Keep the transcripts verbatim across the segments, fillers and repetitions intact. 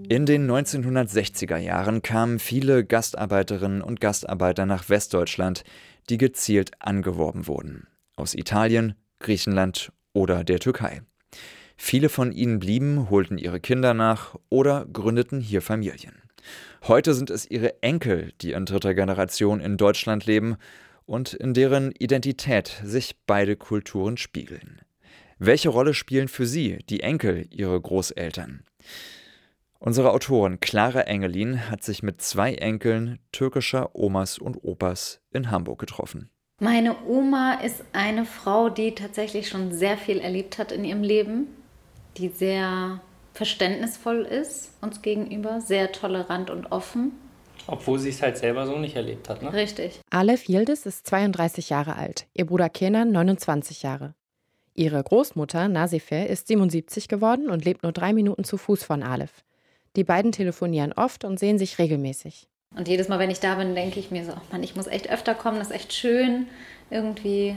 In den neunzehnhundertsechziger Jahren kamen viele Gastarbeiterinnen und Gastarbeiter nach Westdeutschland, die gezielt angeworben wurden. Aus Italien, Griechenland oder der Türkei. Viele von ihnen blieben, holten ihre Kinder nach oder gründeten hier Familien. Heute sind es ihre Enkel, die in dritter Generation in Deutschland leben und in deren Identität sich beide Kulturen spiegeln. Welche Rolle spielen für sie, die Enkel, ihre Großeltern? Unsere Autorin Clara Engelin hat sich mit zwei Enkeln türkischer Omas und Opas in Hamburg getroffen. Meine Oma ist eine Frau, die tatsächlich schon sehr viel erlebt hat in ihrem Leben, die sehr verständnisvoll ist uns gegenüber, sehr tolerant und offen. Obwohl sie es halt selber so nicht erlebt hat, ne? Richtig. Alef Yildiz ist zweiunddreißig Jahre alt, ihr Bruder Kenan neunundzwanzig Jahre. Ihre Großmutter Nazife ist siebenundsiebzig geworden und lebt nur drei Minuten zu Fuß von Alef. Die beiden telefonieren oft und sehen sich regelmäßig. Und jedes Mal, wenn ich da bin, denke ich mir so, oh Mann, ich muss echt öfter kommen, das ist echt schön irgendwie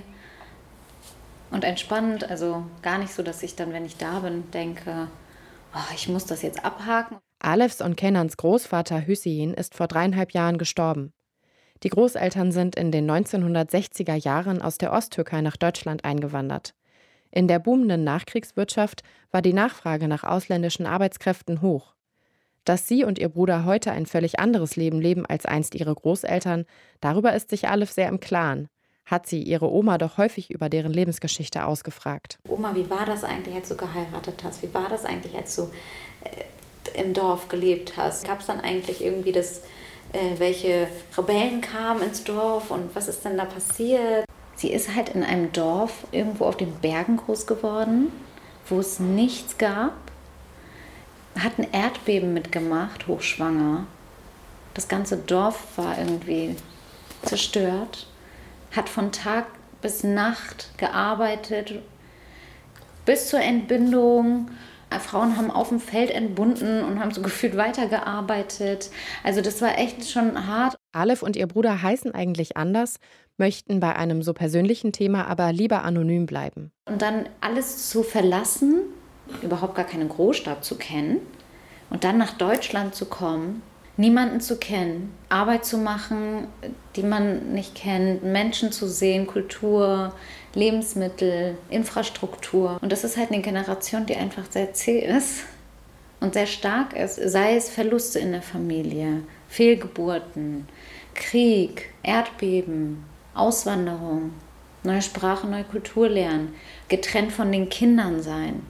und entspannend. Also gar nicht so, dass ich dann, wenn ich da bin, denke, oh, ich muss das jetzt abhaken. Alefs und Kenans Großvater Hüseyin ist vor dreieinhalb Jahren gestorben. Die Großeltern sind in den neunzehnhundertsechziger Jahren aus der Osttürkei nach Deutschland eingewandert. In der boomenden Nachkriegswirtschaft war die Nachfrage nach ausländischen Arbeitskräften hoch. Dass sie und ihr Bruder heute ein völlig anderes Leben leben als einst ihre Großeltern, darüber ist sich Alef sehr im Klaren. Hat sie ihre Oma doch häufig über deren Lebensgeschichte ausgefragt. Oma, wie war das eigentlich, als du geheiratet hast? Wie war das eigentlich, als du äh, im Dorf gelebt hast? Gab es dann eigentlich irgendwie das, äh, welche Rebellen kamen ins Dorf und was ist denn da passiert? Sie ist halt in einem Dorf irgendwo auf den Bergen groß geworden, wo es nichts gab. Hat ein Erdbeben mitgemacht, hochschwanger. Das ganze Dorf war irgendwie zerstört. Hat von Tag bis Nacht gearbeitet, bis zur Entbindung. Frauen haben auf dem Feld entbunden und haben so gefühlt weitergearbeitet. Also das war echt schon hart. Alef und ihr Bruder heißen eigentlich anders, möchten bei einem so persönlichen Thema aber lieber anonym bleiben. Und dann alles zu verlassen, überhaupt gar keine Großstadt zu kennen und dann nach Deutschland zu kommen, niemanden zu kennen, Arbeit zu machen, die man nicht kennt, Menschen zu sehen, Kultur, Lebensmittel, Infrastruktur. Und das ist halt eine Generation, die einfach sehr zäh ist und sehr stark ist, sei es Verluste in der Familie, Fehlgeburten, Krieg, Erdbeben, Auswanderung, neue Sprache, neue Kultur lernen, getrennt von den Kindern sein,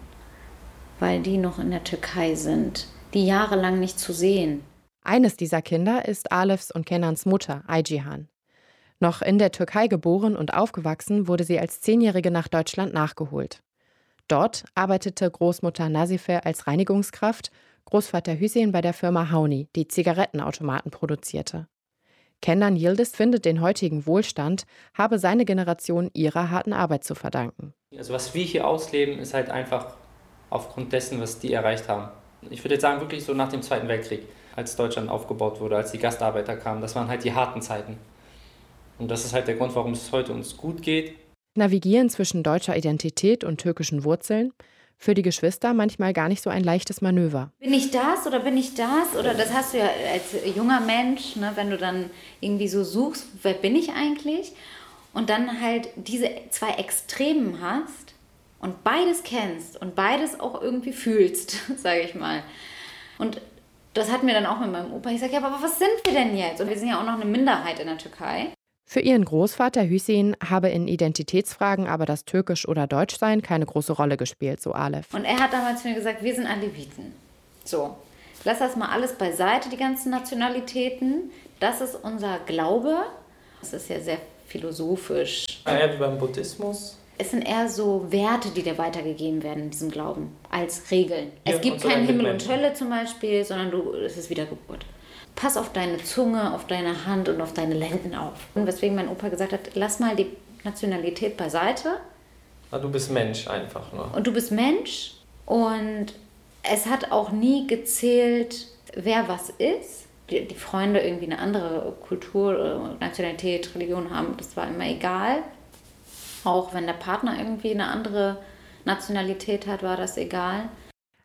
weil die noch in der Türkei sind, die jahrelang nicht zu sehen. Eines dieser Kinder ist Alefs und Kenans Mutter, Aycihan. Noch in der Türkei geboren und aufgewachsen, wurde sie als Zehnjährige nach Deutschland nachgeholt. Dort arbeitete Großmutter Nazife als Reinigungskraft, Großvater Hüseyin bei der Firma Hauni, die Zigarettenautomaten produzierte. Kenan Yildiz findet den heutigen Wohlstand, habe seine Generation ihrer harten Arbeit zu verdanken. Also was wir hier ausleben, ist halt einfach aufgrund dessen, was die erreicht haben. Ich würde jetzt sagen, wirklich so nach dem Zweiten Weltkrieg, als Deutschland aufgebaut wurde, als die Gastarbeiter kamen. Das waren halt die harten Zeiten. Und das ist halt der Grund, warum es heute uns gut geht. Navigieren zwischen deutscher Identität und türkischen Wurzeln? Für die Geschwister manchmal gar nicht so ein leichtes Manöver. Bin ich das oder bin ich das? Oder das hast du ja als junger Mensch, ne, wenn du dann irgendwie so suchst, wer bin ich eigentlich? Und dann halt diese zwei Extremen hast und beides kennst und beides auch irgendwie fühlst, sage ich mal. Und das hatten wir dann auch mit meinem Opa. Ich sage, ja, aber was sind wir denn jetzt? Und wir sind ja auch noch eine Minderheit in der Türkei. Für ihren Großvater Hüseyin habe in Identitätsfragen aber das Türkisch- oder Deutschsein keine große Rolle gespielt, so Alef. Und er hat damals zu mir gesagt, wir sind Aleviten. So, lass das mal alles beiseite, die ganzen Nationalitäten. Das ist unser Glaube. Das ist ja sehr philosophisch. Ja, wie beim Buddhismus. Es sind eher so Werte, die dir weitergegeben werden in diesem Glauben, als Regeln. Ja, es gibt und so keinen Himmel und Menschen. Hölle zum Beispiel, sondern du, es ist Wiedergeburt. Pass auf deine Zunge, auf deine Hand und auf deine Lenden auf. Und weswegen mein Opa gesagt hat, lass mal die Nationalität beiseite. Ah, du bist Mensch einfach nur. Und du bist Mensch. Und es hat auch nie gezählt, wer was ist. Die, die Freunde irgendwie eine andere Kultur, Nationalität, Religion haben, das war immer egal. Auch wenn der Partner irgendwie eine andere Nationalität hat, war das egal.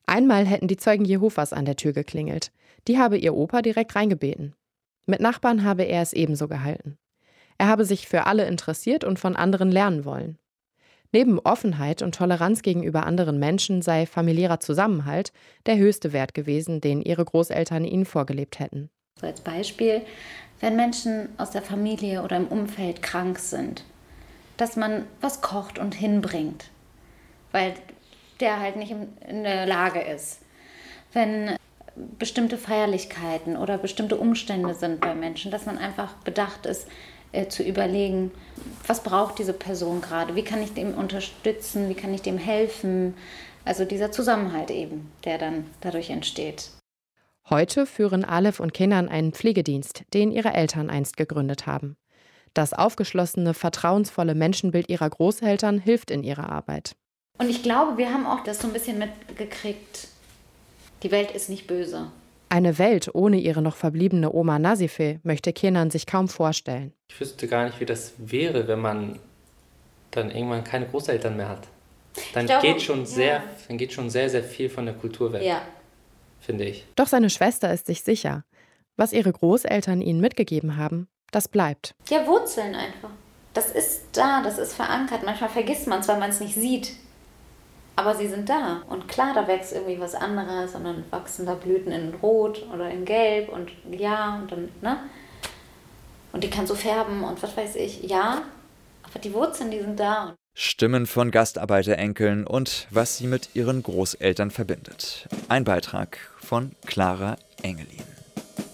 Einmal hätten die Zeugen Jehovas an der Tür geklingelt. Die habe ihr Opa direkt reingebeten. Mit Nachbarn habe er es ebenso gehalten. Er habe sich für alle interessiert und von anderen lernen wollen. Neben Offenheit und Toleranz gegenüber anderen Menschen sei familiärer Zusammenhalt der höchste Wert gewesen, den ihre Großeltern ihnen vorgelebt hätten. So als Beispiel, wenn Menschen aus der Familie oder im Umfeld krank sind, dass man was kocht und hinbringt, weil der halt nicht in der Lage ist. Wenn bestimmte Feierlichkeiten oder bestimmte Umstände sind bei Menschen, dass man einfach bedacht ist, äh, zu überlegen, was braucht diese Person gerade, wie kann ich dem unterstützen, wie kann ich dem helfen. Also dieser Zusammenhalt eben, der dann dadurch entsteht. Heute führen Aleph und Kenan einen Pflegedienst, den ihre Eltern einst gegründet haben. Das aufgeschlossene, vertrauensvolle Menschenbild ihrer Großeltern hilft in ihrer Arbeit. Und ich glaube, wir haben auch das so ein bisschen mitgekriegt, die Welt ist nicht böse. Eine Welt ohne ihre noch verbliebene Oma Nazife möchte Kenan sich kaum vorstellen. Ich wüsste gar nicht, wie das wäre, wenn man dann irgendwann keine Großeltern mehr hat. Dann, glaube, geht, schon sehr, ja. dann geht schon sehr, sehr viel von der Kultur weg, ja. finde ich. Doch seine Schwester ist sich sicher. Was ihre Großeltern ihnen mitgegeben haben, das bleibt. Ja, Wurzeln einfach. Das ist da, das ist verankert. Manchmal vergisst man es, weil man es nicht sieht. Aber sie sind da. Und klar, da wächst irgendwie was anderes und dann wachsen da Blüten in Rot oder in Gelb und ja, und dann, ne? Und die kann so färben und was weiß ich. Ja, aber die Wurzeln, die sind da. Stimmen von Gastarbeiterenkeln und was sie mit ihren Großeltern verbindet. Ein Beitrag von Clara Engelin.